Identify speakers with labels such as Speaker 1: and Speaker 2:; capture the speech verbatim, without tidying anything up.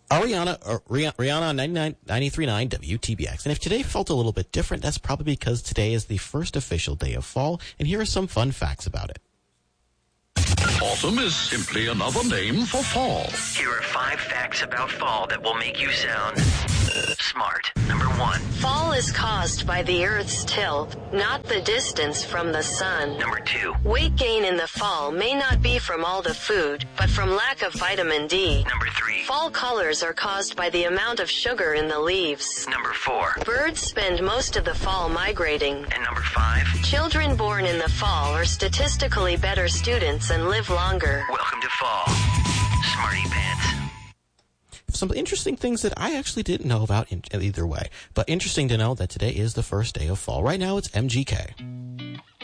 Speaker 1: Ariana, uh, Rihanna, ninety-nine, ninety-three point nine W T B X. And if today felt a little bit different, that's probably because today is the first official day of fall, and here are some fun facts about it.
Speaker 2: Autumn is simply another name for fall.
Speaker 3: Here are five facts about fall that will make you sound smart. Number one.
Speaker 4: Fall is caused by the Earth's tilt, not the distance from the sun.
Speaker 3: Number two.
Speaker 4: Weight gain in the fall may not be from all the food, but from lack of vitamin D.
Speaker 3: Number three.
Speaker 4: Fall colors are caused by the amount of sugar in the leaves.
Speaker 3: Number four.
Speaker 4: Birds spend most of the fall migrating.
Speaker 3: And number five.
Speaker 4: Children born in the fall are statistically better students and live longer.
Speaker 3: Welcome to fall. Smarty Pants.
Speaker 1: Some interesting things that I actually didn't know about in either way. But interesting to know that today is the first day of fall. Right now it's M G K.